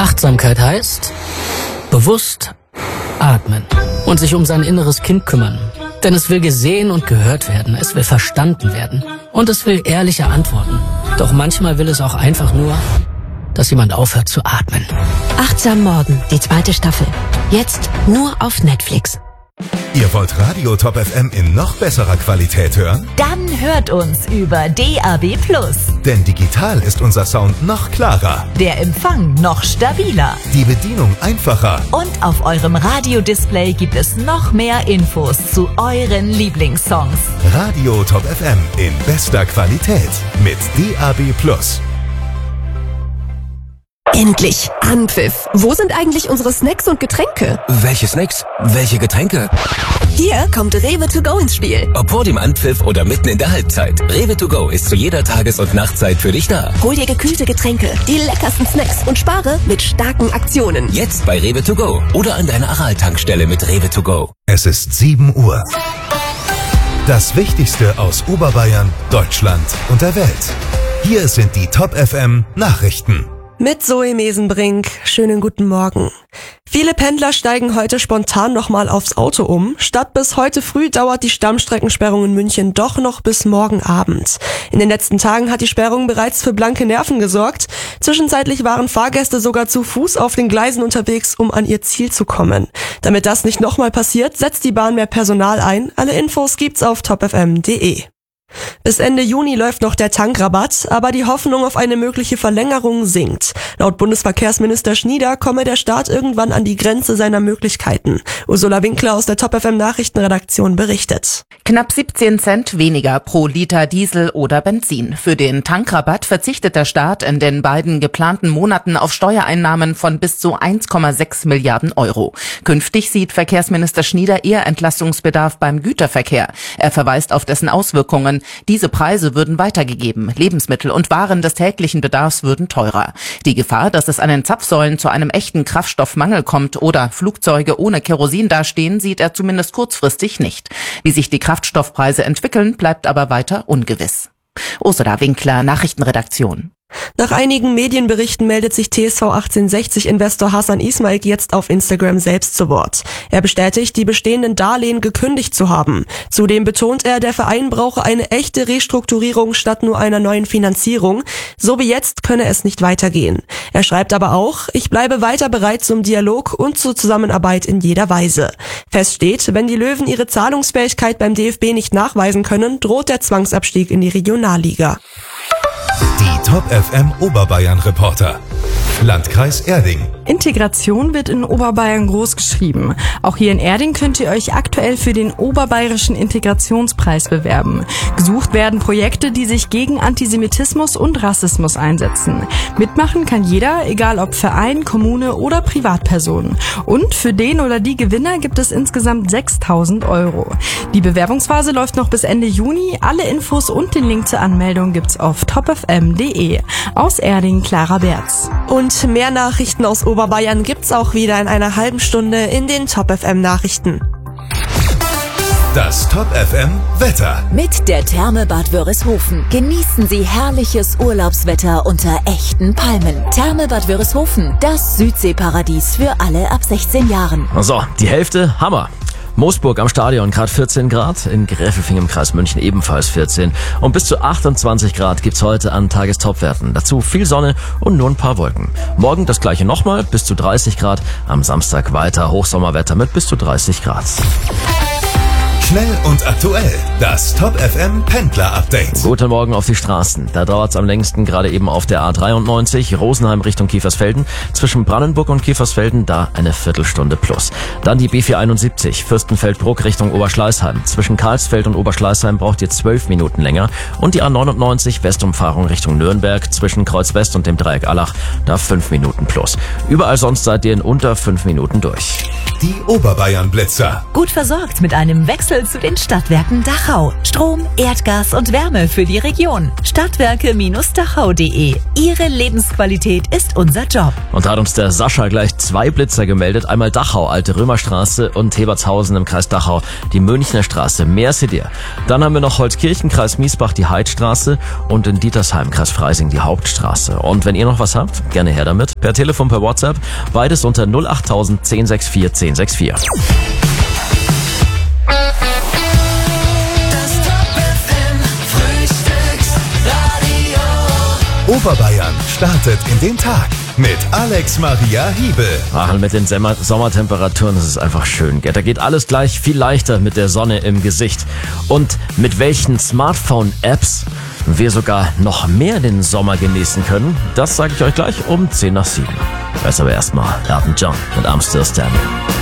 Achtsamkeit heißt bewusst atmen und sich um sein inneres Kind kümmern. Denn es will gesehen und gehört werden, es will verstanden werden und es will ehrliche Antworten. Doch manchmal will es auch einfach nur, dass jemand aufhört zu atmen. Achtsam Morden, die 2. Staffel. Jetzt nur auf Netflix. Ihr wollt Radio Top FM in noch besserer Qualität hören? Dann hört uns über DAB+. Denn digital ist unser Sound noch klarer. Der Empfang noch stabiler. Die Bedienung einfacher. Und auf eurem Radiodisplay gibt es noch mehr Infos zu euren Lieblingssongs. Radio Top FM in bester Qualität mit DAB+. Endlich! Anpfiff! Wo sind eigentlich unsere Snacks und Getränke? Welche Snacks? Welche Getränke? Hier kommt Rewe to go ins Spiel. Ob vor dem Anpfiff oder mitten in der Halbzeit. Rewe to go ist zu jeder Tages- und Nachtzeit für dich da. Hol dir gekühlte Getränke, die leckersten Snacks und spare mit starken Aktionen. Jetzt bei Rewe to go oder an deiner Aral-Tankstelle mit Rewe to go. Es ist 7 Uhr. Das Wichtigste aus Oberbayern, Deutschland und der Welt. Hier sind die Top FM Nachrichten. Mit Zoe Mesenbrink. Schönen guten Morgen. Viele Pendler steigen heute spontan nochmal aufs Auto um. Statt bis heute früh dauert die Stammstreckensperrung in München doch noch bis morgen Abend. In den letzten Tagen hat die Sperrung bereits für blanke Nerven gesorgt. Zwischenzeitlich waren Fahrgäste sogar zu Fuß auf den Gleisen unterwegs, um an ihr Ziel zu kommen. Damit das nicht nochmal passiert, setzt die Bahn mehr Personal ein. Alle Infos gibt's auf topfm.de. Bis Ende Juni läuft noch der Tankrabatt, aber die Hoffnung auf eine mögliche Verlängerung sinkt. Laut Bundesverkehrsminister Schnieder komme der Staat irgendwann an die Grenze seiner Möglichkeiten. Ursula Winkler aus der Top FM Nachrichtenredaktion berichtet. Knapp 17 Cent weniger pro Liter Diesel oder Benzin. Für den Tankrabatt verzichtet der Staat in den beiden geplanten Monaten auf Steuereinnahmen von bis zu 1,6 Milliarden Euro. Künftig sieht Verkehrsminister Schnieder eher Entlastungsbedarf beim Güterverkehr. Er verweist auf dessen Auswirkungen. Diese Preise würden weitergegeben. Lebensmittel und Waren des täglichen Bedarfs würden teurer. Die Gefahr, dass es an den Zapfsäulen zu einem echten Kraftstoffmangel kommt oder Flugzeuge ohne Kerosin dastehen, sieht er zumindest kurzfristig nicht. Wie sich die Kraftstoffpreise entwickeln, bleibt aber weiter ungewiss. Ursula Winkler, Nachrichtenredaktion. Nach einigen Medienberichten meldet sich TSV 1860-Investor Hasan Ismail jetzt auf Instagram selbst zu Wort. Er bestätigt, die bestehenden Darlehen gekündigt zu haben. Zudem betont er, der Verein brauche eine echte Restrukturierung statt nur einer neuen Finanzierung. So wie jetzt könne es nicht weitergehen. Er schreibt aber auch, ich bleibe weiter bereit zum Dialog und zur Zusammenarbeit in jeder Weise. Fest steht, wenn die Löwen ihre Zahlungsfähigkeit beim DFB nicht nachweisen können, droht der Zwangsabstieg in die Regionalliga. Die Top FM Oberbayern Reporter. Landkreis Erding. Integration wird in Oberbayern groß geschrieben. Auch hier in Erding könnt ihr euch aktuell für den Oberbayerischen Integrationspreis bewerben. Gesucht werden Projekte, die sich gegen Antisemitismus und Rassismus einsetzen. Mitmachen kann jeder, egal ob Verein, Kommune oder Privatperson. Und für den oder die Gewinner gibt es insgesamt 6.000 Euro. Die Bewerbungsphase läuft noch bis Ende Juni. Alle Infos und den Link zur Anmeldung gibt's auf topfm.de. Aus Erding, Clara Berz. Und mehr Nachrichten aus Oberbayern gibt's auch wieder in einer halben Stunde in den Top FM Nachrichten. Das Top FM Wetter. Mit der Therme Bad Wörishofen genießen Sie herrliches Urlaubswetter unter echten Palmen. Therme Bad Wörishofen, das Südseeparadies für alle ab 16 Jahren. So, die Hälfte, Hammer. Moosburg am Stadion gerade 14 Grad, in Gräfelfing im Kreis München ebenfalls 14 und bis zu 28 Grad gibt's heute an Tagestopwerten. Dazu viel Sonne und nur ein paar Wolken. Morgen das gleiche nochmal, bis zu 30 Grad, am Samstag weiter Hochsommerwetter mit bis zu 30 Grad. Schnell und aktuell. Das Top FM Pendler Update. Guten Morgen auf die Straßen. Da dauert's am längsten gerade eben auf der A93 Rosenheim Richtung Kiefersfelden. Zwischen Brandenburg und Kiefersfelden da eine Viertelstunde plus. Dann die B471 Fürstenfeldbruck Richtung Oberschleißheim. Zwischen Karlsfeld und Oberschleißheim braucht ihr 12 Minuten länger. Und die A99 Westumfahrung Richtung Nürnberg zwischen Kreuz West und dem Dreieck Allach da 5 Minuten plus. Überall sonst seid ihr in unter 5 Minuten durch. Die Oberbayern Blitzer. Gut versorgt mit einem Wechsel Wechsel zu den Stadtwerken Dachau. Strom, Erdgas und Wärme für die Region. Stadtwerke-dachau.de. Ihre Lebensqualität ist unser Job. Und da hat uns der Sascha gleich 2 Blitzer gemeldet. Einmal Dachau, Alte Römerstraße und Hebertshausen im Kreis Dachau, die Münchner Straße. Mehr seht ihr. Dann haben wir noch Holzkirchen, Kreis Miesbach, die Heidstraße und in Dietersheim, Kreis Freising, die Hauptstraße. Und wenn ihr noch was habt, gerne her damit. Per Telefon, per WhatsApp, beides unter 08000 1064 1064. Oberbayern startet in den Tag mit Alex Maria Hiebel. Ach, mit den Sommertemperaturen, das ist einfach schön. Da geht alles gleich viel leichter mit der Sonne im Gesicht. Und mit welchen Smartphone-Apps wir sogar noch mehr den Sommer genießen können, das sage ich euch gleich um 10 nach 7. Jetzt aber erstmal Elton John mit I'm Still Standing.